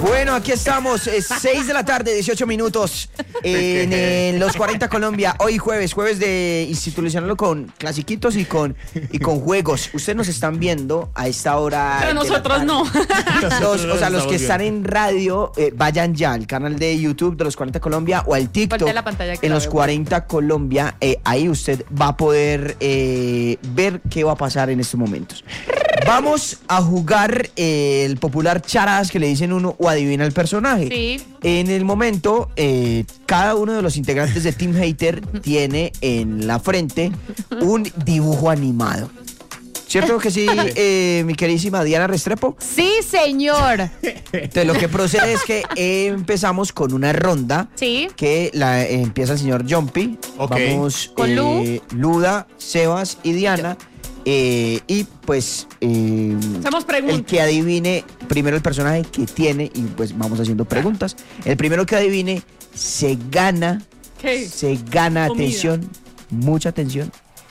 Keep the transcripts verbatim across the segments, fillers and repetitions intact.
Bueno, aquí estamos, es seis de la tarde, dieciocho minutos en, en Los cuarenta Colombia. Hoy jueves, jueves de institucionarlo con clasiquitos y con, y con juegos. Ustedes nos están viendo a esta hora. Pero nosotros no. Los, o sea, los que están en radio, eh, vayan ya al canal de YouTube de Los cuarenta Colombia o al TikTok la pantalla en Los cuarenta Colombia. Eh, ahí usted va a poder eh, ver qué va a pasar en estos momentos. Vamos a jugar eh, el popular charadas que le dicen uno o adivina el personaje. Sí. En el momento, eh, cada uno de los integrantes de Team Hater tiene en la frente un dibujo animado. ¿Cierto que sí, eh, mi queridísima Diana Restrepo? Sí, señor. Entonces, lo que procede es que eh, empezamos con una ronda. Sí. Que la eh, empieza el señor Jumpy. Okay. Vamos Con eh, Lu. Luda, Sebas y Diana. Eh, y pues eh, Hacemos preguntas. el que adivine primero el personaje que tiene y pues vamos haciendo preguntas. El primero que adivine se gana, ¿Qué? se gana, Comida. atención, mucha atención,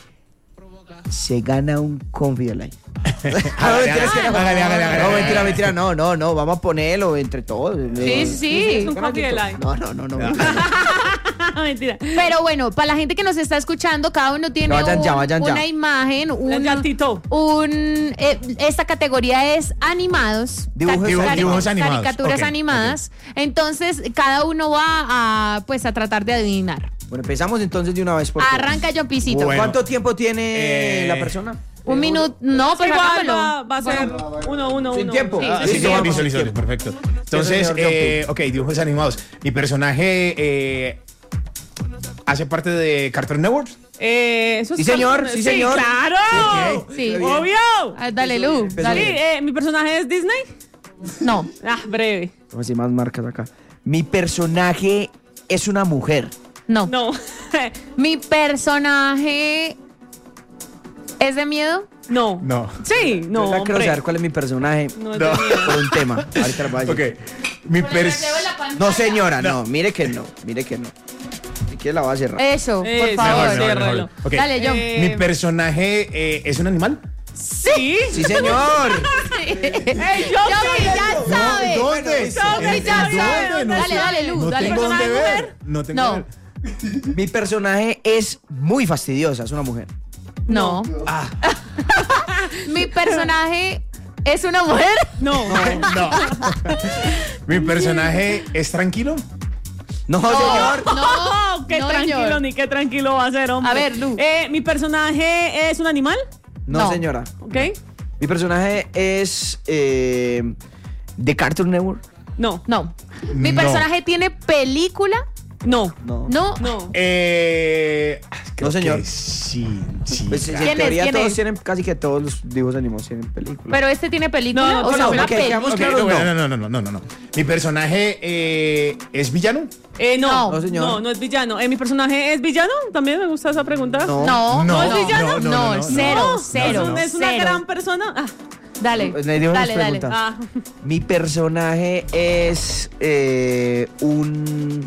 se gana un Confidelife. No, mentira, es que no. Hágale, hágale, hágale. No, mentira, mentira, no, no, no, vamos a ponerlo entre todos. Sí, sí, sí. Es un Confidelife. No, no, no, no. Mentira. Pero bueno, para la gente que nos está escuchando, cada uno tiene Vayan un- ya, vayan ya. una imagen, un, El gatito. un eh, esta categoría es animados, Dibujos Cari- animados. Dibujos animados. caricaturas Ok, animadas. Entonces, cada uno va a pues a tratar de adivinar. Bueno, empezamos entonces de una vez. Por favor. Arranca Jompicito. Bueno. ¿Cuánto tiempo tiene Eh, la persona? Un minuto, no, pero Igual hagámoslo. va, va a ser uno, uno, Sin uno. tiempo. Sí. Ah, Sí, sí, sí, listo, vamos, listo, sin listo, tiempo. perfecto. Entonces, señor eh, ok, dibujos animados. Mi personaje eh, hace parte de Cartoon Network. Eh, eso es Sí, señor, Cartoon- sí, señor. ¡Claro! Ok, Sí. está bien. ¡Obvio! Ah, dale, Lu, Empezó Sí, dale. bien. eh, mi personaje es Disney. No, Ah, breve. Vamos a decir más marcas acá. Mi personaje es una mujer. no. No. Mi personaje es de miedo. No. No. Sí, no. Yo la quiero hombre. saber cuál es mi personaje No es No. de miedo. por un tema. Ahorita lo voy a Ok. decir. Mi pers No, señora, no. Mire que no. Mire que no. Si quiere la voy a cerrar. Eso, por Eso, favor. Mejor, mejor, ciérralo. mejor. Ok. Dale, John. Eh, Mi personaje eh, es un animal. Sí. Sí, señor. ¡Ey, yo Johnny ya sabe. ¿Dónde? Johnny ya ¿En sabe. dónde? No Dale, sé. dale, Lu, No dale. tengo dónde ¿Personaje ver. mujer? No tengo No. dónde ver. Mi personaje es muy fastidiosa. Es una mujer. No. Ah, Mi personaje es una mujer. No. No. Mi personaje es tranquilo. no, señor. No, qué no, tranquilo, señor. ni qué tranquilo va a ser, hombre. A ver, Lu. Eh, mi personaje es un animal, No, No. señora. ¿ok? Mi personaje es eh, de Cartoon Network. No. No. Mi No. personaje tiene película. No. No. No. No. Eh, creo No, señor. que Sí, sí. Pues en claro. ¿Quién es? teoría ¿Quién todos es? tienen, casi que todos los dibujos animados tienen películas. Pero este tiene película. No, o no, sea, no, una ok, película. quedamos Ok, claros, no, no. no, no, no, no, no, no. Mi personaje eh, es villano. Eh, no. No, señor. No, no es villano. Eh, mi personaje es villano. También me gusta esa pregunta. No. No, No, no, es villano? no, no, no, no. cero, No, cero. Es, un- es una cero. gran persona. Ah, Dale, Pues le digo unas dale, dale. preguntas. ah. Mi personaje es eh, un...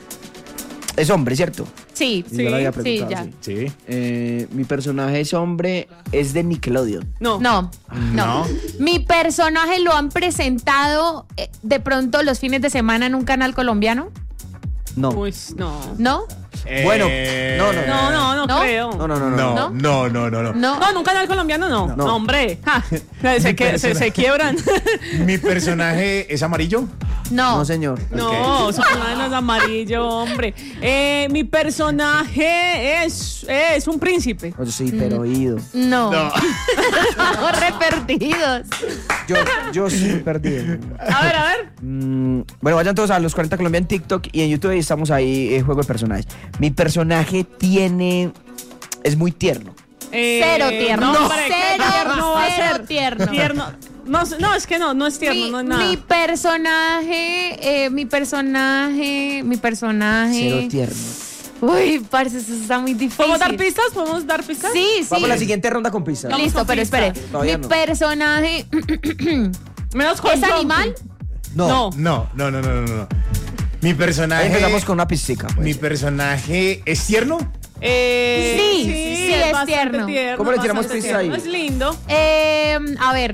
Es hombre, ¿cierto? Sí, Sí, yo lo había sí, preguntado, ya. sí. Sí. Eh, mi personaje es hombre, es de Nickelodeon. No. No, no, No. Mi personaje lo han presentado eh, de pronto los fines de semana en un canal colombiano. No. Uy, no. ¿No? Bueno, Eh, no, no, No, no, no, ¿No? creo. No, no, no, no. No, ¿No? no, no, no, no. No. No, en un canal colombiano no. No. No, hombre. Ja, se, que- se, se quiebran. Mi personaje es amarillo. No. No, señor. No, su personaje no es amarillo, hombre. Eh, mi personaje es, es un príncipe. Yo soy hiper oído. No. No. Estamos re perdidos. Yo, yo soy perdido. A ver, a ver. Mm, bueno, vayan todos a los cuarenta Colombia en TikTok y en YouTube estamos ahí, eh, juego de personajes. Mi personaje tiene... es muy tierno. Eh, Cero tierno. No, hombre, ¿qué Cero, tierno va a cero ser? tierno. Tierno. No, no, es que no, no es tierno, Mi, no es nada. mi personaje, eh, mi personaje, mi personaje. Cero tierno. Uy, parce, eso está muy difícil. ¿Podemos dar pistas? ¿Podemos dar pistas? Sí, sí. Vamos a la siguiente ronda con pizza. Vamos Listo, con pero pistas. espere. Todavía Mi no. personaje Menos con es Jumpy. animal. No. No. No, no, no, no, no, no. Mi Ahí personaje. empezamos con una pistica. pues. Mi personaje es tierno. Eh, Sí, sí, es bastante tierno. ¿Cómo le tiramos bastante pista ahí? tierno. Es lindo. Eh, a ver,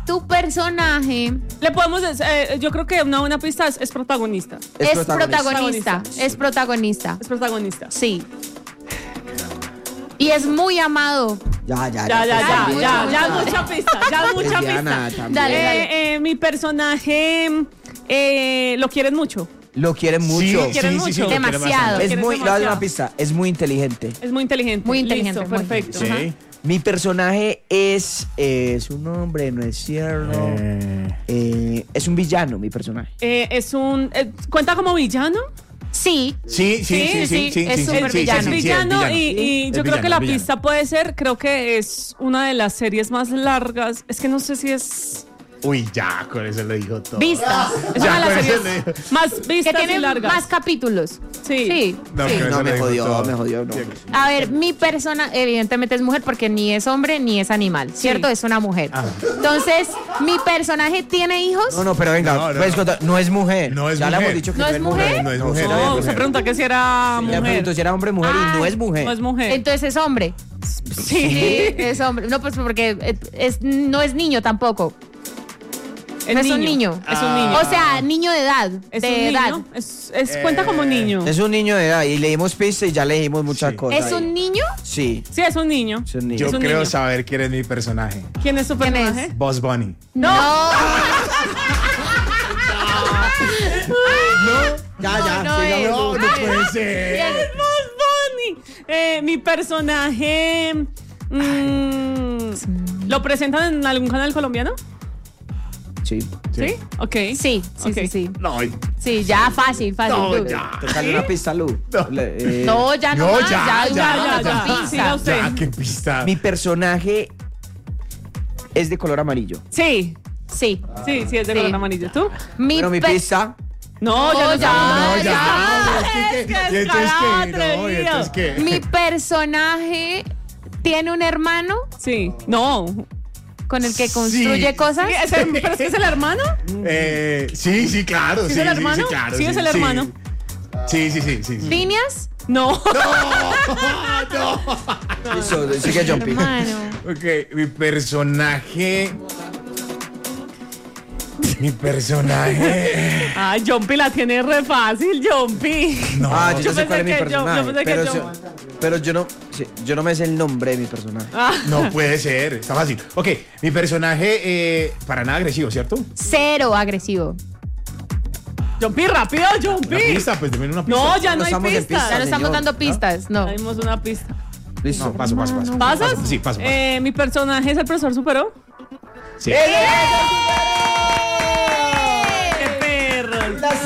Tu personaje Le podemos decir, eh, yo creo que una buena pista es, es protagonista. Es es, protagonista. protagonista. Es protagonista. Es protagonista. Sí. Y es muy amado. Ya, ya, Ya, ya, ya, también. ya, ya, mucha pista, ya mucha Lesbiana pista. también. Dale, dale. Eh, eh, mi personaje eh, lo quieren mucho. Lo quieren Sí, mucho. sí, quieren sí, mucho. sí, lo quieren Demasiado. bastante. Es Quieren muy, le voy a dar demasiado. una pista, es muy inteligente. Es muy inteligente. Muy inteligente, Listo, muy perfecto. Sí. Ajá. Mi personaje es, eh, es un hombre, no es cierto. Eh, Eh, es un villano, mi personaje. Eh, es un. eh, ¿Cuenta como villano? Sí. Sí, sí, sí, sí, sí, sí, es sí, súper sí, sí, villano. sí, sí, es villano, y, y Es yo creo villano, que la villano. pista puede ser, creo que es una de las series más largas. Es que no sé si es. Uy, ya, con eso lo dijo todo. Vistas. Es Ya, una de las con eso series le- más Que vistas y tiene largas. más capítulos. Sí. Sí. No, sí. con eso No, lo me dijo jodió, todo. me jodió, no. A ver, mi persona evidentemente es mujer porque ni es hombre ni es animal, ¿cierto? Es una mujer. Ah. Entonces, ¿mi personaje tiene hijos? No, no, pero venga, No, no, puedes no. contar, no es mujer. No es ya le mujer. hemos dicho que ¿No no, es es mujer? mujer. No es No, mujer. se No, le había se mujer. pregunta que si era Le mujer. pregunto si era hombre o mujer Ah, y no es mujer. No es mujer. Entonces es hombre. sí. Sí, es hombre. No, pues porque es, es- no es niño tampoco. Es no es un niño. Es un niño. O sea, niño de edad. es de un niño. edad. Es, es- cuenta como niño. Es un niño de edad y le dimos pista y ya le dijimos muchas Sí. cosas. ¿Es un ahí. niño? Sí, Sí, es un niño. es un niño. Yo Es un creo niño. saber quién es mi personaje. ¿Quién es tu ¿Quién personaje? es? Boss Bunny. No. Ya, ya. no sigamos. es. No, no puede ser. Es Bugs Bunny. Eh, mi personaje. mm, ¿Lo presentan en algún canal colombiano? Sí. Sí. Ok. Sí, sí, Ok. sí, sí. No, Sí, ya fácil, fácil. no, tú. ya. Tocarle una pista, Lu. No. Le- eh, No, ya no, No, más, ya, ya, ya, ya, ya, ya, ya. con Siga pista. usted. Ya, qué pista. Mi personaje es de color amarillo. Sí. Sí. Sí, sí, es de Sí. color amarillo. ¿Tú? Mi, Pero mi pe- pista. No, ya No, no ya, sabemos. No, ya. ya. Es que, Es que ¿y entonces descarado, qué? No, ¿y atrevido. entonces qué? mi personaje tiene un hermano Sí. No. con el que construye cosas. Sí, es el- ¿Pero es que es el hermano? Eh, sí, sí, claro. ¿Sí es Sí, el sí, hermano? Sí, claro. Sí, es el hermano. Sí, sí, sí, sí. sí. ¿Phineas? No. Listo, sigue Jumpy. Hermano. Ok, mi personaje. Mi personaje. Ay, Jumpy la tiene re fácil, Jumpy. No. Ah, yo, Yo ya sé cuál es mi pensé que yo- personaje. yo pensé que pero, yo- yo- pero yo no, sí, yo no me sé el nombre de mi personaje. Ah, No puede ser, está fácil. Ok, mi personaje, eh, para nada agresivo, ¿cierto? Cero agresivo. Jumpy, rápido, Jumpy. Una pista, pues deme una pista. No, ya No no hay estamos en pista. Ya no señor. estamos dando pistas, no. Ya dimos una pista. Listo. No, paso, paso, paso. ¿Pasas? Paso, sí, paso, paso. Eh, mi personaje es el profesor Superó. Sí. ¡Qué perro!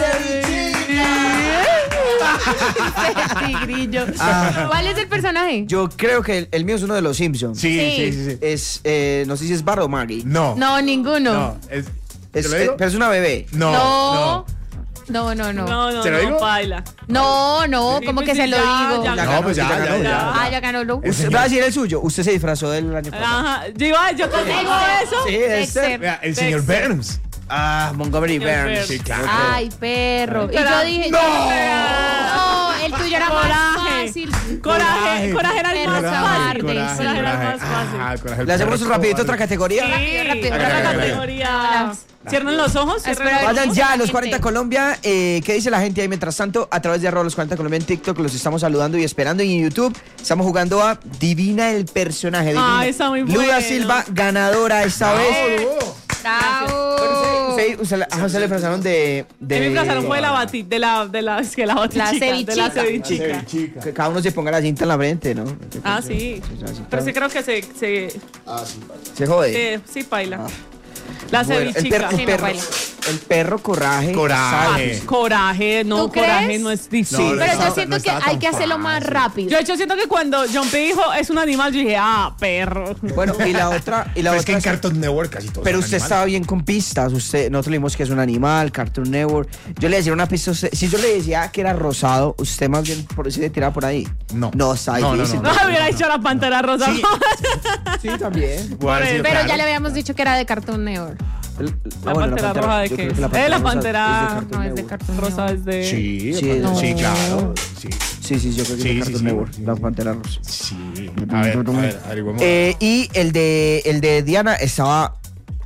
Tigrillo. Ah. ¿Cuál es el personaje? Yo creo que el, el mío es uno de los Simpsons. Sí, Sí. sí, sí, sí. Es, eh, no sé si es Bart o Maggie. No. No, ninguno. No, es. Es, ¿te lo digo? eh, pero es una bebé. No, No. no. No, no, no. No, no, ¿Se lo no, digo? baila. No, no, Sí, como pues que sí, se lo ya, digo. ya. Ya No, ganó, pues ya, ya ya, ganó. ya. Ah, ya ganó Lu. Usted va a decir el suyo. Usted se disfrazó del año pasado. Ajá. Yo iba, yo tengo eso. Sí, Dexter. este. Vea, el señor Dexter. Burns. Ah, Montgomery Señor Burns. Burns. Sí, claro. Ay, perro. Y Pero- yo dije, ¡No! no, el tuyo era más Coraje. fácil. Coraje, coraje era el Perro más cobarde. fácil. Coraje, Coraje era el más fácil. Ah, coraje, el Le hacemos perro un rapidito otra cobarde. categoría. Sí, Rápido, rápido, otra rápido. categoría. Cierren los ojos. cierren Espera, los Vayan ojos. ya a la los gente. cuarenta Colombia. Eh, ¿Qué dice la gente ahí? Mientras tanto, a través de arroba los cuarenta Colombia en TikTok los estamos saludando y esperando. Y en YouTube estamos jugando a Divina el personaje. Divina. Ah, está muy Luda bueno. Silva, ganadora esta vez. Bravo. Usted, usted, le- a usted le disfrazaron de, de. A mí me disfrazaron fue de la bati, de la, de la, es que la batichica, La de la cevichica. cevichica. Chica. Que cada uno se ponga la cinta en la frente, ¿no? Ah, sí. así, Pero sí claro. creo que se, se, Se jode. eh, sí baila. La Bueno, el cevichica. perro, el Sí, no perro, baila. el perro coraje. Coraje. sabe. Coraje, no, ¿Tú coraje crees? no es difícil. No, no Pero estaba- yo siento no que estaba hay tan que hacerlo más fácil. rápido. Yo, yo siento que cuando Jumpy dijo es un animal, yo dije, ah, perro. Bueno, y la otra, y la Pero es que otra. en Cartoon Network casi todo. Pero usted estaba bien con pistas. Usted, nosotros le dimos que es un animal, Cartoon Network. Yo le decía una pista a usted. Si yo le decía que era rosado, usted más bien por si le tiraba por ahí. No. No, está No, no, difícil. No hubiera hecho la pantera rosa. Sí. Sí, también. Por eso. Pero ya le habíamos dicho que era de Cartoon Network. El- La ah, bueno, pantera roja de yo qué creo es. que Eh, la rosa pantera- No, es de Cartoon Rosa Network. es de. Sí, Sí, sí, no. sí, claro. Sí, Sí, sí, yo creo que Sí, es de sí, Cartoon sí, Network, sí, la sí. pantera rosa. sí. A ver, a ver, averiguemos. Eh, y el de, el de Diana estaba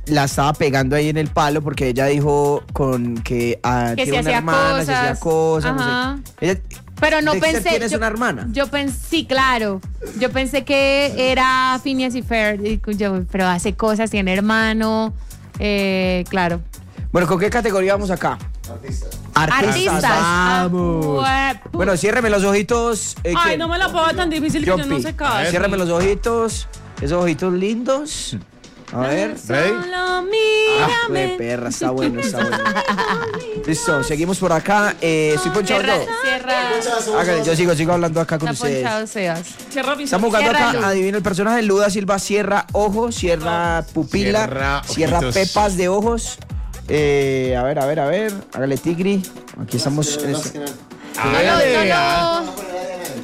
la estaba pegando ahí en el palo porque ella dijo con que, ah, Que tiene se una hacía hermana, se hacía cosas. cosas, Ajá. no sé. Ella, Pero no Dexter pensé. ¿Tienes yo- una hermana? Yo pensé, sí, claro. Yo pensé que era Phineas y Ferb, y yo, pero hace cosas, tiene hermano. Eh, claro. Bueno, ¿con qué categoría vamos acá? Artistas. Artistas. Vamos. Ah, Bueno, ciérreme los ojitos. eh, Ay, ¿quién? no me la ponga tan difícil que yo no Jumpy. sé A casi. ver, Ciérreme los ojitos. Esos ojitos lindos. A ver. Ready? Solo Ah, mírame. de perra, está bueno, está bueno. Listo, seguimos por acá. Eh, estoy ponchado Cierra, yo. cierra. Hágale, yo sigo, sigo hablando acá con Está ustedes. ponchado, Sebas. Cierra mis Estamos jugando Cierra acá, luz. adivina el personaje. Luda Silva cierra ojo, cierra pupila, Cierra cierra ojitos. pepas de ojos. Eh, a ver, a ver, a ver. Hágale tigri. Aquí estamos. En este- Hágale, ah. No, no, no.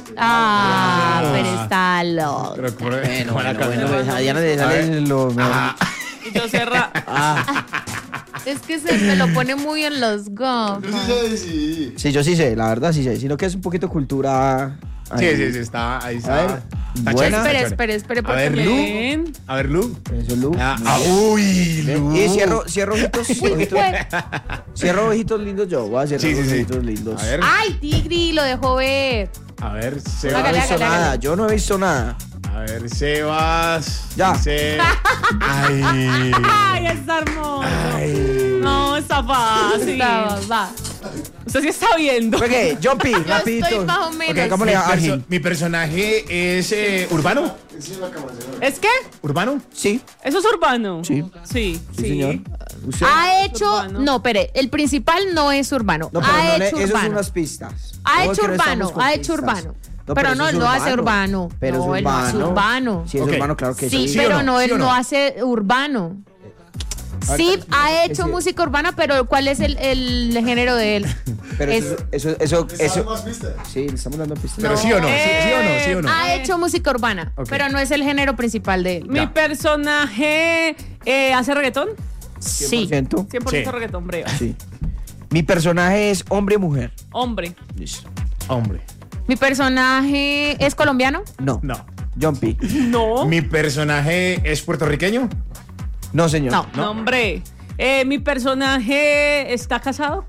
Ah, pero está loco. Pero, pero, Bueno, buena bueno, bueno, canción. pues, a Diana le A ver. sale lo Ajá. Y yo cierra. Ah, Es que se me lo pone muy en los gofos. Yo sí sé, sí. sí, yo sí sé, la verdad sí sé. Sino que es un poquito cultura. Sí, ahí. sí, sí, está, ahí A está. ver, Está buena. chévere, Espere, está chévere. espere, espere, A porque ver, me- Lu. Ven. A ver, Lu. Eso, Lu. Ah, Muy ah, bien. uy, Lu. Y cierro, cierro ojitos, ojitos, Fue- cierro ojitos lindos yo. Voy a cerrar Sí, sí, sí. ojitos lindos. A ver, Ay, Tigri, lo dejó ver. a ver, Yo no he Hágale, Sebas. visto hágale, nada, hágale. yo no he visto nada. A ver, Sebas. Ya. Dice- Ay. Ay, está hermoso. Ay. No, está fácil. Va, va. Usted sí está viendo. Ok, Jumpy, rapidito. estoy más o menos. Ok, hagámosle Mi, a perso- ágil. mi personaje es eh, urbano. Sí, la cama, señor. ¿Es qué? ¿Urbano? Sí, ¿Eso es urbano? Sí. Sí, sí, señor. Usted- Ha hecho, Urbano. no, espere, el principal no es urbano. No, pero ha no le- hecho eso son urbano. unas pistas. Ha No, hecho que no estamos urbano, con ha hecho pistas. urbano. No, pero eso no, es no hace urbano. Pero no, es él no hace urbano. urbano. Sí, es Ok. urbano, claro que Sí, sí. ¿Sí o pero no? no, ¿Sí él o no no? hace urbano. A ver, Sí, es- ha es- hecho es- música urbana, pero ¿cuál es el, el género de él? Pero Es- eso, eso, eso, ¿Estás eso, más pistas? sí, le estamos dando pistas. Pero sí o no, sí, sí o no, sí o no. Ha hecho música urbana, Ok. pero no es el género principal de él. Mi Ya. personaje eh, hace reggaetón. Sí. cien por ciento. cien por ciento Sí. reggaetón, breva. Sí. Mi personaje es hombre o mujer. Hombre. Listo. Hombre. Mi personaje es colombiano. No. No. Jumpy. No. Mi personaje es puertorriqueño. No, señor. No. No, hombre. Eh, mi personaje está casado.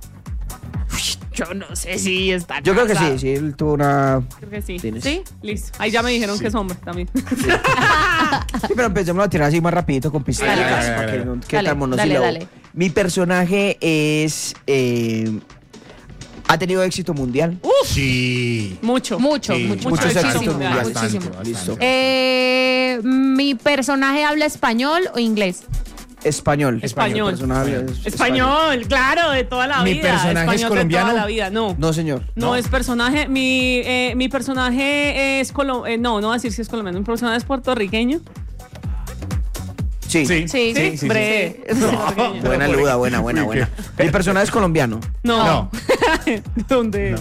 Yo no sé si está. Yo creo que sí, sí, él tuvo una... Creo que sí. Tienes. ¿Sí? Listo. Ahí ya me dijeron que es hombre también. Sí, pero empecemos a tirar así más rapidito con pistas. Dale, para dale, que dale. no Dale, quede tan dale, monosílabo. dale. Mi personaje es... eh, ha tenido éxito mundial. Sí. Mucho. Mucho, Sí, mucho, muchos muchísimo, éxitos mundiales. muchísimo. Bastante, Listo. bastante. Eh, mi personaje habla español o inglés. Español. Español. Mi personaje es Español, claro, de toda la ¿Mi vida. personaje es Español colombiano? De toda la vida, no. No, señor. No, No. es personaje. Mi, eh, mi personaje es colombiano. no, no voy a decir si es colombiano. Mi personaje es puertorriqueño. Sí. Sí. Sí, sí, sí, sí. Bre. Es puertorriqueño. Buena Pero, luda, buena, buena, Uy, buena. Mi personaje es colombiano. No. No. ¿Dónde?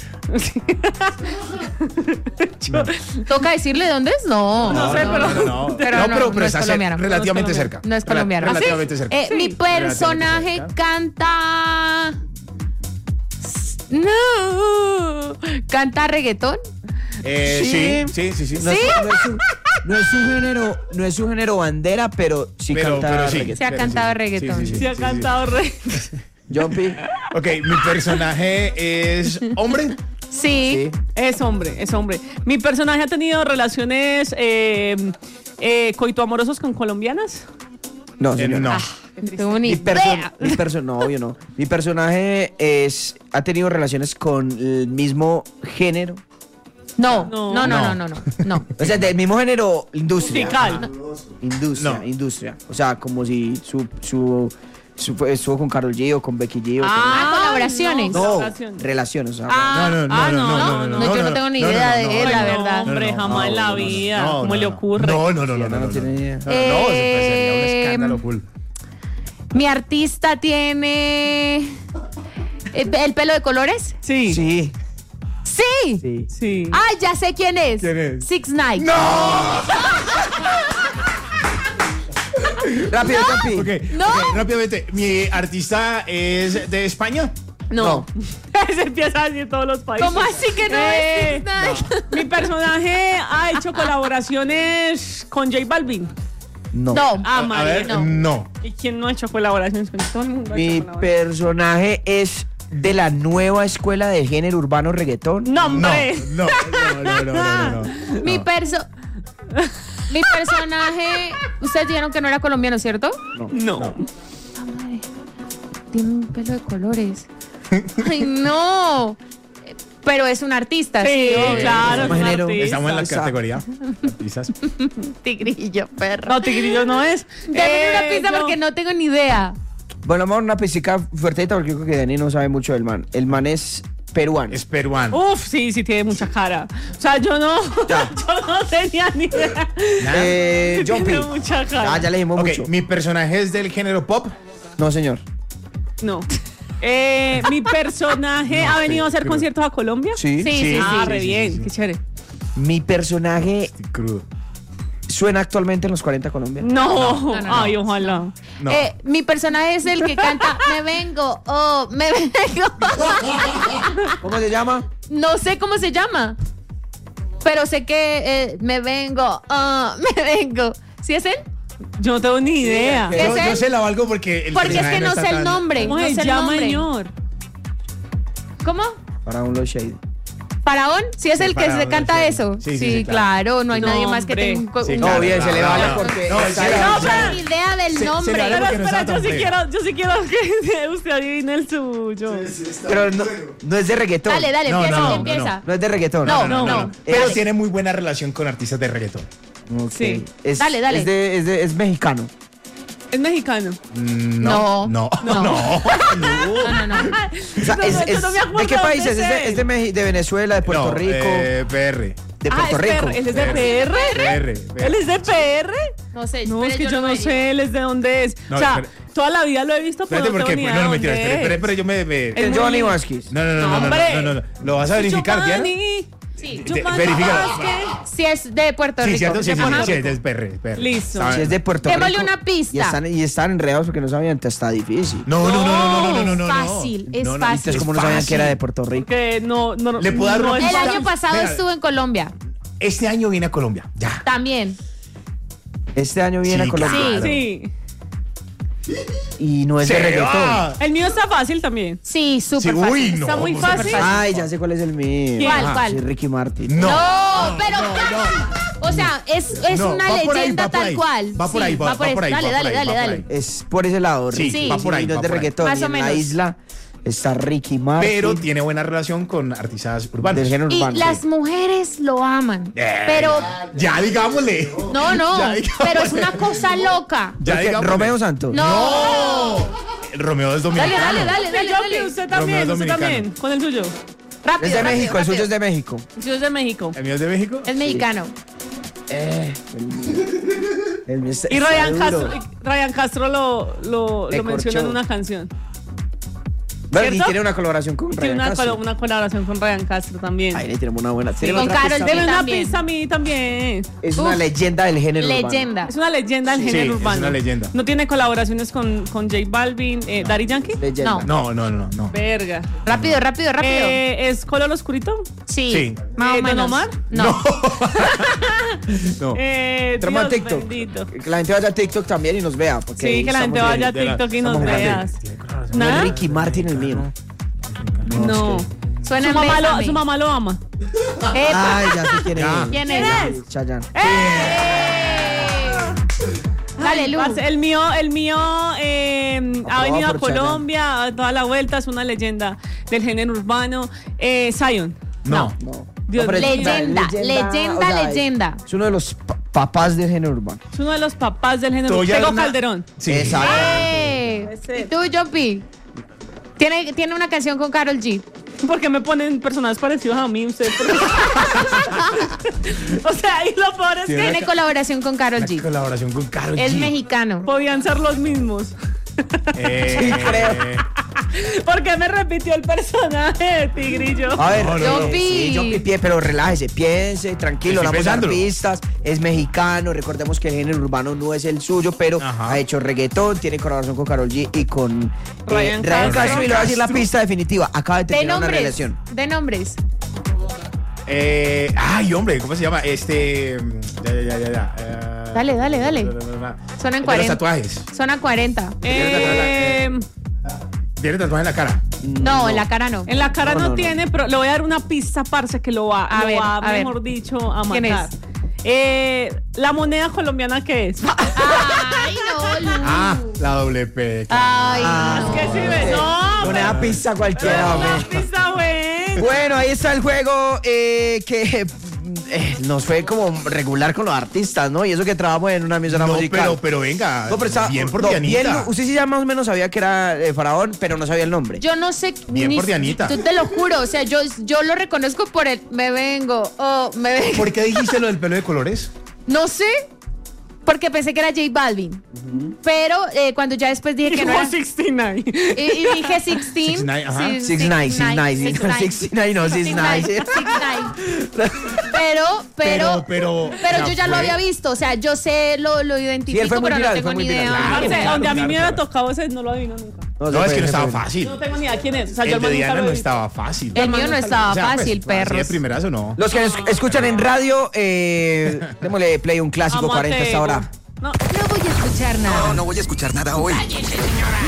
Yo- ¿Toca decirle dónde es? No. No sé, pero- No, no, no. Pero No, no, pero, no pero es está cer- colombiano. relativamente No es cerca. No es colombiano. Rela- ¿Ah, sí? Relativamente cerca. Eh, mi personaje Relativamente canta. No. ¿Canta reggaetón? Eh, sí, sí, sí, sí. No, es, no es su, no es su género, no es su género bandera, pero sí Pero- canta pero sí. reggaetón. Se ha Pero cantado sí, reggaetón. sí, sí, sí. Se ha cantado re. Jumpy. Ok, mi personaje es hombre. Sí. Sí. Es hombre, es hombre. Mi personaje ha tenido relaciones eh, eh, coitoamorosas con colombianas. No, Eh, señor. no. Tengo ni Mi persona, idea. mi perso- no, obvio no. Mi personaje es ha tenido relaciones con el mismo género, No, No. no, no, No. no, no, no. no. o sea, del mismo género, industria. Musical. Industria, No. industria. O sea, como si su su, su fue- estuvo con Karol G o con Becky G o Ah, colaboraciones. con, no, colaboraciones. relaciones. O sea, Ah, No, no, no, ah, no, no, no, no, no, yo no tengo ni idea de él, Ay, la no, verdad. hombre, No, no, jamás en la no, no, vida. No, ¿Cómo no, le no. ocurre? No, no, no, no, Diana no, no no. tiene idea. No, no, se sería un Eh, escándalo full. Mi artista tiene. ¿El, el pelo de colores? Sí. Sí. Sí. Sí, sí. Sí. Ay, ya sé quién es. ¿Quién es? Six Nine. ¡No! Rápido, Jumpy. Ok, No. ok, rápidamente. Mi artista es de España. No. Se empieza a decir todos los países. ¿Cómo así que no Eh, es Six Nine? Mi personaje ha hecho colaboraciones con J Balvin. No. No. Ah, A María. ver, no. no. ¿Y quién no ha hecho colaboraciones con todo el mundo? ha Mi hecho colaboraciones. personaje es de la nueva escuela de género urbano reggaetón. No, No, hombre. no, no, no, no, no, no, no. Mi perso... Mi personaje... Ustedes dijeron que no era colombiano, ¿cierto? No. Ay, tiene un pelo de colores. Ay, no. Pero es un artista, sí. Sí, obvio. claro. es un Género. artista. Estamos en la Salsa. categoría. Artistas. Tigrillo, perro. No, Tigrillo no es. Dame una Eh, pista yo- porque no tengo ni idea. Bueno, vamos a una pesica fuertecita porque yo creo que Dani no sabe mucho del man. El man es peruano. Es peruano. Uf, sí, sí tiene mucha cara. O sea, yo no, Ya. yo no tenía ni idea. Eh, Sí John P. tiene mucha cara. Ah, ya le dijimos Ok, mucho. mi personaje es del género pop. No, señor. No. Eh, mi personaje No, ha venido a hacer crudo. conciertos a Colombia. Sí. Sí, sí, Ah, sí. re sí, bien, sí, sí. qué chévere. Mi personaje Estoy crudo. suena actualmente en los cuarenta Colombia. No, no, no, no. ay, ojalá. No. Eh, mi personaje es el que canta Me vengo, oh, me vengo. ¿Cómo se llama? No sé cómo se llama. Pero sé que eh, me vengo, oh, me vengo. ¿Sí es él? Yo no tengo ni idea. ¿Qué Yo, es yo él? se la valgo porque el Porque es personaje que no está sé el tan- nombre. ¿Cómo No se sé el llama, nombre. señor? ¿Cómo? Para un Low Shade. ¿Faraón? ¿Sí es Sí, el que Faraón, se canta sí. eso? Sí, sí, sí, claro. claro. No hay No, nadie más que hombre. tenga un, co- Sí, un- No, bien, se le vale no, porque no, está sí, ahí. no, No pero- tengo ni idea del Se- se nombre. le vale Pero porque no espera, estaba yo tan sí feo. quiero, yo sí quiero que usted adivine el suyo. Sí, está Pero muy no, bueno. no es de reggaetón. Dale, dale, No, empieza, no, no, empieza. No es de reggaetón. No, No, no, no. no. Pero Dale. tiene muy buena relación con artistas de reggaetón. Ok. Sí. Es, Dale, dale. Es, de, es, de- es mexicano. Es mexicano. Mm, No. No. No. No. No, no, no. O sea, No, es, no, yo es- no me acuerdo ¿de qué dónde país es? es ¿Es de, él. es de, Meji- de Venezuela, de Puerto No, Rico? eh, P R. de Ah, Puerto es Rico. P R. ¿Él es de P R? P R. ¿Él es de P R? No sé. No, es espere, que yo no averiguo. sé él es de dónde es. No, o sea, espere. toda la vida lo he visto, pero Espérate, no porque. tengo ni No, idea no, de mentira. dónde Espere, espere, es. espere, yo me. me- Es El muy- Giovanni Vázquez. No, no, no, no, no, Hombre. no, no, no. ¿Lo vas a verificar, Diana? Giovanni. Sí. De- Giovanni verifícalo. Vázquez. Sí, es de Puerto Sí, Rico. cierto, sí, sí, Ajá. sí, es P R. P R. Listo. ¿Saben? Si es de Puerto Démosle Rico. una pista. Y están, y están enredados porque no sabían, está difícil. No, no, no, no, no, no, no, no, no. Fácil, es No, no, fácil. Entonces, es ¿cómo no sabían fácil. que era de Puerto Rico? Que no, no, ¿Le puedo dar no una es El pista? año pasado Espera. estuvo en Colombia. Este año viene a Colombia. Ya. También. Este año viene Sí, a Colombia. claro. Sí. Y no es Se de reggaetón. va. El mío está fácil también. Sí, súper Sí, fácil. uy, no. Está muy súper fácil. Ay, ya sé cuál es el mío. ¿Quién? ¿Cuál, Ajá, cuál? sí, Ricky Martin. No. No, pero o sea, es, es No, una va por ahí, leyenda va por tal ahí. cual. Va por Sí, ahí, va- va por ahí, Dale, va dale, por ahí, dale, va por dale. ahí. Es por ese lado. Sí, Ricky. va por ahí, Y no va es de por ahí. reggaetón. Más y o en la menos. isla está Ricky Martin. Pero tiene buena relación con artistas urbanos. del género Y urbano. las mujeres lo aman. Eh, Pero, Ya, digámosle. no, no, Ya, digamos. pero es una cosa loca. Ya, Porque digámosle. Romeo Santos. No. No. Romeo es dominicano. Dale, dale, dale, dale, Yo, dale. usted Romeo también, es usted dominicano. también. Con el suyo. Rápido, Es de rápido, México, el suyo rápido. es de México. El suyo es de México. ¿El mío es de México? Es mexicano. Eh, el, el mío está- Y está Ryan duro. Castro, Ryan Castro lo, lo, Le lo menciona en corchó. una canción. Bueno, y ¿cierto? tiene una colaboración con Y tiene Ryan una, Castro. colo- una colaboración con Ryan Castro también. Ahí le tenemos una buena. ¿Tiene Con otra Karol pista? G. Deme una también. pista a mí también. Es una Uf. leyenda del género urbano. Leyenda. Es una leyenda del Sí, género es urbano. una leyenda. ¿No tiene colaboraciones con, con J Balvin, eh, Daddy Yankee? Leyenda. No. No, no, no, no. Verga. Rápido, rápido, rápido. Eh, ¿Es color oscurito? sí, sí. más Eh, o ¿Don menos. Omar? No. No. Eh, Entramos a Dios TikTok. bendito. Que la gente vaya a TikTok también y nos vea. Porque Sí, que la gente estamos vaya a bien. de la- TikTok y nos estamos veas. No ¿Nada? es Ricky Martin el mío. No. Suena Su en mamá, lo, Bésame. su mamá lo ama. Epa. Ay, ya sé quién es. Ya. ¿Quién ¿Quién es? es? Chayanne. Dale, Lu. Parce, El mío, el mío eh, ha Aprobado venido a por Chayanne. Colombia a toda la vuelta, es una leyenda del género urbano. Eh, Zion. No. No. Dios No, pero es- mío. Leyenda, leyenda, o sea, leyenda. Es uno de los pa- papás del género urbano. Es uno de los papás del género Tú urbano. ya Tego una- Calderón. Sí. Exacto. ¡Eh! Puede ser. ¿Y tú, Jumpy? Tiene, tiene una canción con Karol G. ¿Por qué me ponen personajes parecidos a mí ustedes? ¿Por qué? O sea, y lo peor es Tiene que Tiene colaboración con Karol Una G. colaboración con Karol G. Es mexicano. podían ser los mismos. Eh, Sí, creo. ¿Por qué me repitió el personaje de Tigrillo? A ver, No, no, eh, no. sí, yo pi- pie, pero relájese, piense, tranquilo, Estoy vamos a dar pensándolo. pistas, es mexicano, recordemos que el género urbano no es el suyo, pero Ajá. ha hecho reggaetón, tiene colaboración con Karol G y con eh, Ryan Ryan Castro. Castro, y le voy a decir la pista definitiva, acaba de De terminar una nombres. relación. De nombres. Eh, ay, hombre, ¿cómo se llama? Este. Ya, ya, ya, ya. ya. Dale, dale, dale. Son en De los cuarenta. tatuajes. Son a cuarenta. Eh, Tiene tatuaje en la cara. No, en la cara no. en la cara No, no, no, no. tiene, pero le voy a dar una pista, parce, que lo va, A lo ver, va a ver. mejor dicho, a ¿Quién matar. es? Eh, la moneda colombiana, ¿qué es? Ay, no, Lu. Ah, la doble P. Ay, Ah, no. ¿Qué sirve? No, Una pero- pista pero cualquiera, una hombre. pista buena. Bueno, ahí está el juego eh, que eh, nos fue como regular con los artistas, ¿no? Y eso que trabajamos en una emisora No, musical. pero, pero venga. No, pero está- bien por no, Dianita. bien, usted sí ya más o menos sabía que era eh, Faraón, pero no sabía el nombre. Yo no sé. Bien ni- por Dianita. Yo te lo juro, o sea, yo, yo lo reconozco por el me vengo, oh, me vengo. ¿Por qué dijiste lo del pelo de colores? No sé, porque pensé que era J Balvin. Pero eh, cuando ya después dije que no Dijo era. sesenta y nueve. Y, y dije dieciséis. Six nine, ajá. Sí, Six nine, six nine, six six nine, six nine, no, six nine. six nine. Pero, pero, Pero, pero, pero ya yo ya lo fue. había visto, o sea, yo sé, lo, lo identifico, fue muy pero viral, no tengo fue muy ni viral. idea. Claro, Parce, claro, donde a mí claro, me hubiera claro. tocado ese, no lo adivino nunca. No, se es fue, que no se estaba fue. fácil. No tengo ni idea quién es. O sea, yo El al man de nunca Diana lo he no visto. estaba fácil. El mío no estaba O sea, pues, fácil, Así perros. de primeras o no. Los que es- escuchan en radio, eh, démosle play un clásico Amo a cuarenta hasta Tego. ahora. No. No voy a escuchar nada. No, no voy a escuchar nada hoy.